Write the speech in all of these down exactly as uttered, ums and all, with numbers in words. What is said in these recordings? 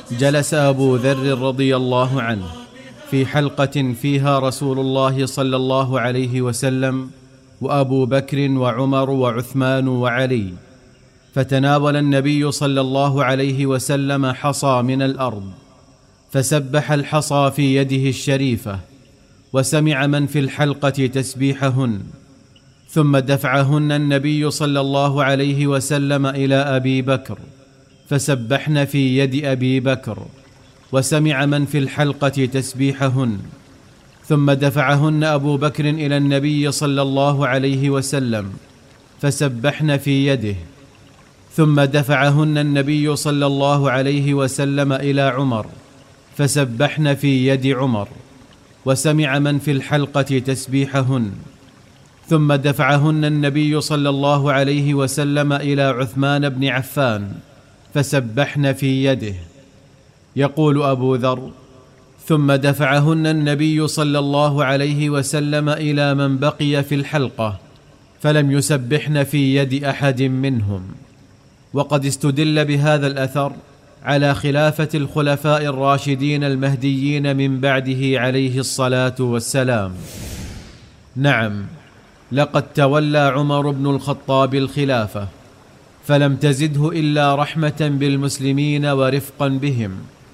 جلس أبو ذر رضي الله عنه في حلقة فيها رسول الله صلى الله عليه وسلم وأبو بكر وعمر وعثمان وعلي، فتناول النبي صلى الله عليه وسلم حصى من الأرض، فسبح الحصى في يده الشريفة، وسمع من في الحلقة تسبيحهن، ثم دفعهن النبي صلى الله عليه وسلم إلى أبي بكر، فسبحن في يد أبي بكر، وسمع من في الحلقة تسبيحهن، ثم دفعهن أبو بكر إلى النبي صلى الله عليه وسلم، فسبحن في يده، ثم دفعهن النبي صلى الله عليه وسلم إلى عمر، فسبحن في يد عمر، وسمع من في الحلقة تسبيحهن، ثم دفعهن النبي صلى الله عليه وسلم إلى عثمان بن عفان، فسبحن في يده. يقول أبو ذر: ثم دفعهن النبي صلى الله عليه وسلم إلى من بقي في الحلقة، فلم يسبحن في يد أحد منهم. وقد استدل بهذا الأثر على خلافة الخلفاء الراشدين المهديين من بعده عليه الصلاة والسلام. نعم، لقد تولى عمر بن الخطاب الخلافة، فلم تزده إلا رحمة بالمسلمين ورفقا بهم،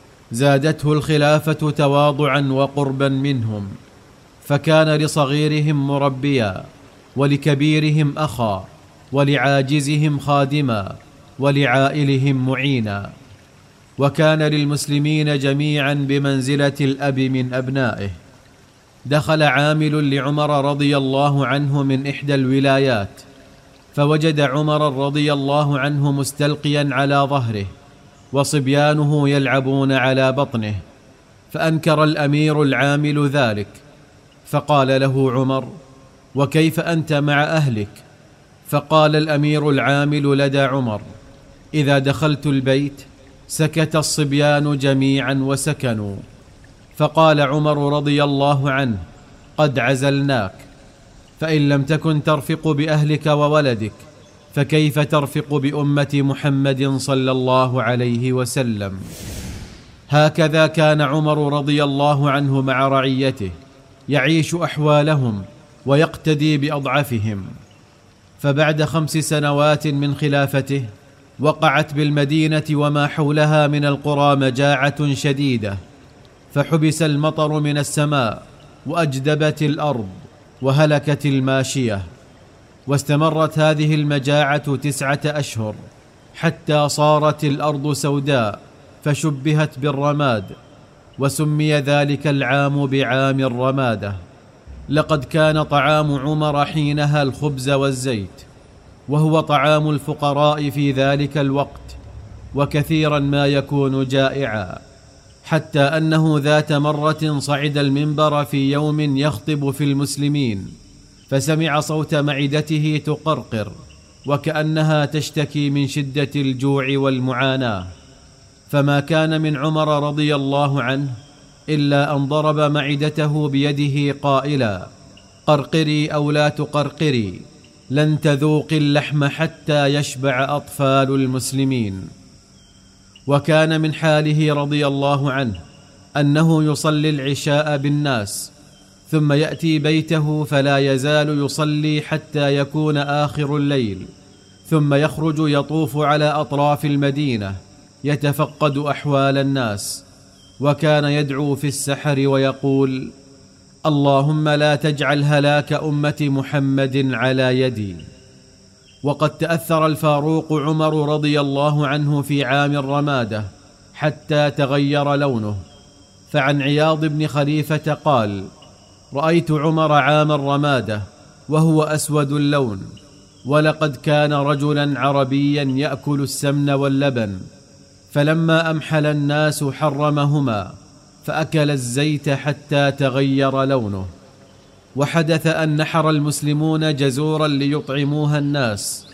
زادته الخلافة تواضعا وقربا منهم، فكان لصغيرهم مربيا، ولكبيرهم أخا، ولعاجزهم خادما، ولعائلهم معينا، وكان للمسلمين جميعا بمنزلة الأب من أبنائه. دخل عامل لعمر رضي الله عنه من إحدى الولايات، فوجد عمر رضي الله عنه مستلقيا على ظهره، وصبيانه يلعبون على بطنه، فأنكر الأمير العامل ذلك، فقال له عمر: وكيف أنت مع أهلك؟ فقال الأمير العامل لدى عمر: إذا دخلت البيت سكت الصبيان جميعا وسكنوا. فقال عمر رضي الله عنه: قد عزلناك، فإن لم تكن ترفق بأهلك وولدك فكيف ترفق بأمة محمد صلى الله عليه وسلم؟ هكذا كان عمر رضي الله عنه مع رعيته، يعيش أحوالهم ويقتدي بأضعفهم. فبعد خمس سنوات من خلافته وقعت بالمدينة وما حولها من القرى مجاعة شديدة، فحبس المطر من السماء، وأجدبت الأرض، وهلكت الماشية. واستمرت هذه المجاعة تسعة أشهر، حتى صارت الأرض سوداء، فشبهت بالرماد، وسمي ذلك العام بعام الرمادة. لقد كان طعام عمر حينها الخبز والزيت، وهو طعام الفقراء في ذلك الوقت، وكثيرا ما يكون جائعا، حتى أنه ذات مرة صعد المنبر في يوم يخطب في المسلمين، فسمع صوت معدته تقرقر، وكأنها تشتكي من شدة الجوع والمعاناة، فما كان من عمر رضي الله عنه إلا أن ضرب معدته بيده قائلا: قرقري أو لا تقرقري، لن تذوقي اللحم حتى يشبع أطفال المسلمين. وكان من حاله رضي الله عنه أنه يصلي العشاء بالناس، ثم يأتي بيته فلا يزال يصلي حتى يكون آخر الليل، ثم يخرج يطوف على أطراف المدينة يتفقد أحوال الناس، وكان يدعو في السحر ويقول: اللهم لا تجعل هلاك أمة محمد على يدي. وقد تأثر الفاروق عمر رضي الله عنه في عام الرمادة حتى تغير لونه، فعن عياض بن خليفة قال: رأيت عمر عام الرمادة وهو أسود اللون، ولقد كان رجلا عربيا يأكل السمن واللبن، فلما أمحل الناس حرمهما، فأكل الزيت حتى تغير لونه. وحدث أن نحر المسلمون جزورا ليطعموها الناس،